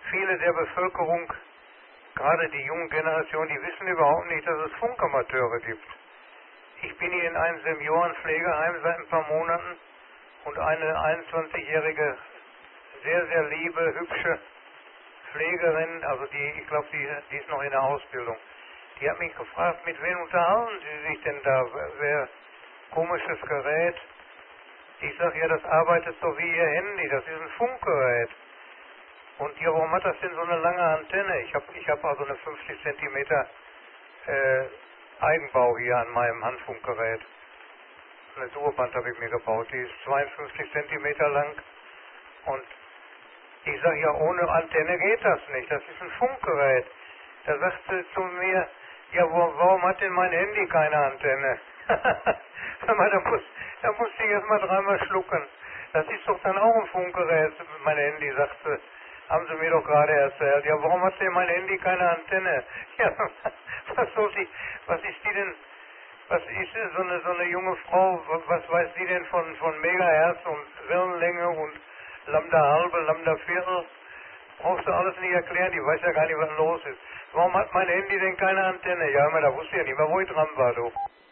viele der Bevölkerung, gerade die junge Generation, die wissen überhaupt nicht, dass es Funkamateure gibt. Ich bin hier in einem Seniorenpflegeheim seit ein paar Monaten und eine 21-jährige, sehr, sehr liebe, hübsche Pflegerin, also ich glaube, die ist noch in der Ausbildung, die hat mich gefragt, mit wem unterhalten Sie sich denn da? Wer komisches Gerät? Ich sage, ja, das arbeitet so wie Ihr Handy, das ist ein Funkgerät. Und ja, warum hat das denn so eine lange Antenne? Ich hab also eine 50 Zentimeter Eigenbau hier an meinem Handfunkgerät. Eine Duoband habe ich mir gebaut, die ist 52 Zentimeter lang. Und ich sage, ja, ohne Antenne geht das nicht, das ist ein Funkgerät. Da sagt sie zu mir, ja, warum hat denn mein Handy keine Antenne? Sag mal, da muss ich erst mal dreimal schlucken. Das ist doch dann auch ein Funkgerät, mein Handy, sagt sie. Haben Sie mir doch gerade erzählt. Ja, warum hat denn mein Handy keine Antenne? Ja, was ist die denn, was ist denn so eine junge Frau, was weiß die denn von Megahertz und Wellenlänge und Lambda halbe, Lambda Viertel? Brauchst du alles nicht erklären, die weiß ja gar nicht, was los ist. Warum hat mein Handy denn keine Antenne? Ja, da wusste ich ja nicht mehr, wo ich dran war, du.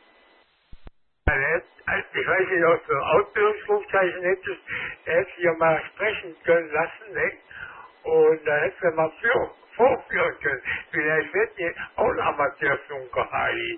Ich weiß nicht, ob du ein Ausbildungsflugzeichen hättest, er hätte ja mal sprechen können lassen, ne? Und da hätte er mal vorführen können. Vielleicht wird dir auch ein Amateurfunker heilig.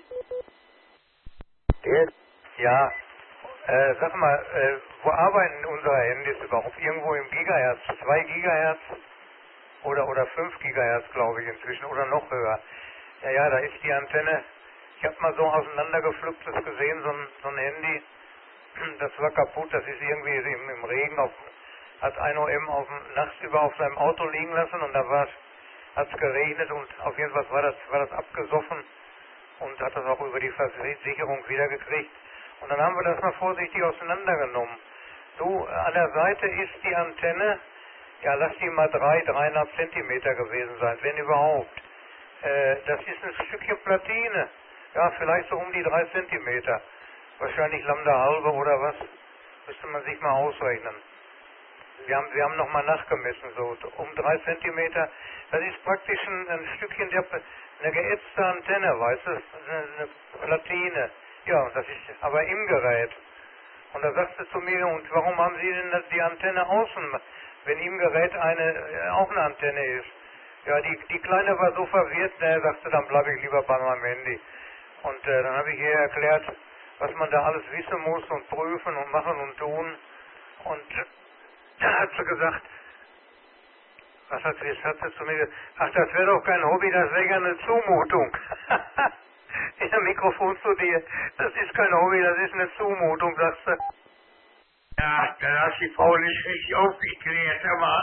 Ja, sag mal, wo arbeiten unsere Handys überhaupt? Irgendwo im Gigahertz, 2 Gigahertz oder 5 Gigahertz, glaube ich inzwischen, oder noch höher. Ja, da ist die Antenne. Ich habe mal so auseinandergepflücktes gesehen, so ein Handy, das war kaputt, das ist irgendwie im Regen hat 1 OM nachts über auf seinem Auto liegen lassen und da hat es geregnet und auf jeden Fall war das abgesoffen und hat das auch über die Versicherung wiedergekriegt. Und dann haben wir das mal vorsichtig auseinandergenommen. Du, an der Seite ist die Antenne, ja, lass die mal 3,5 Zentimeter gewesen sein, wenn überhaupt. Das ist ein Stückchen Platine. Ja, vielleicht so um die 3 Zentimeter. Wahrscheinlich Lambda halbe oder was. Müsste man sich mal ausrechnen. Wir haben nochmal nachgemessen, so um 3 Zentimeter. Das ist praktisch ein Stückchen eine geätzte Antenne, weißt du, eine Platine. Ja, das ist aber im Gerät. Und da sagst du zu mir, und warum haben Sie denn die Antenne außen, wenn im Gerät auch eine Antenne ist? Ja, die Kleine war so verwirrt, ne, sagte, dann bleibe ich lieber bei meinem Handy. Und dann habe ich ihr erklärt, was man da alles wissen muss und prüfen und machen und tun. Und dann hat sie gesagt, was hat sie zu mir gesagt? Ach, das wäre doch kein Hobby, das wäre ja eine Zumutung. Ja, Mikrofon zu dir, das ist kein Hobby, das ist eine Zumutung, sagst du. Ja, dann hast die Frau nicht richtig aufgeklärt, aber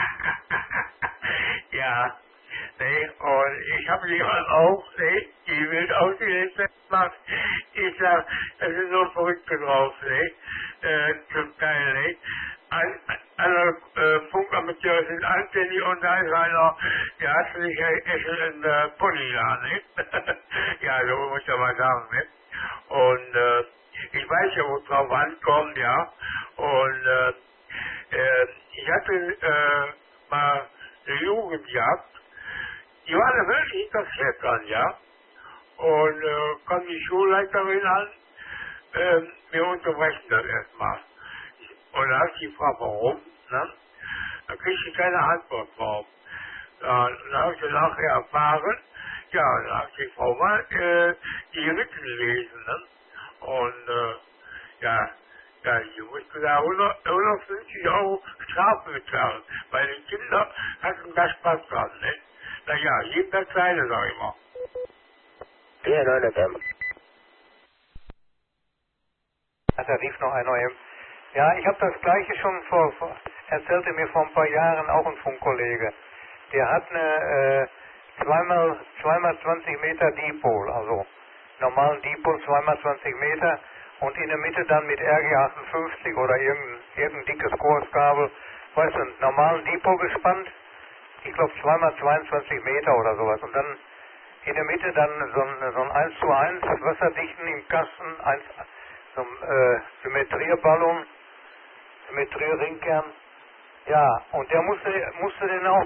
ja, ne, und ich habe die auch, ne, die wird auch die letzte gemacht. Ich sag, das sind so Verrückte drauf, ne, zum Teil, ne. Alle Funkamateure sind anständig und da ist einer, der hat sich echt einen Pony da, ne. Ja, so muss ich mal sagen, ne. Und ich weiß ja, wo es drauf ankommt, ja. Und ich hatte mal eine Jugend gehabt, die war da wirklich interessiert dran, ja. Und kam die Schulleiterin an, wir unterbrechen das erstmal. Und da hat sie gefragt, warum, ne? Da kriegte ich keine Antwort drauf. Dann habe ich nachher erfahren, ja, da hat die Frau mal die Rippen lesen, ne? Und ja, ich musste da 150 € Strafe bezahlen. Weil die Kinder hatten da Spaß dran, ne? Naja, jedem das Kleine, sag ich mal. Ja, nein, dann. Da rief noch ein OM. Ja, ich habe das Gleiche schon erzählte mir vor ein paar Jahren auch ein Funkkollege. Der hat eine 2x20 Meter Dipol, also normalen Dipol 2x20 Meter und in der Mitte dann mit RG58 oder irgendein dickes Kurskabel, weißt du, einen normalen Dipol gespannt, ich glaube 2x22 Meter oder sowas und dann in der Mitte dann so ein 1:1 Wasserdichten im Kasten, so ein Symmetrieballon, Symmetrieringkern, ja, und der musste den auch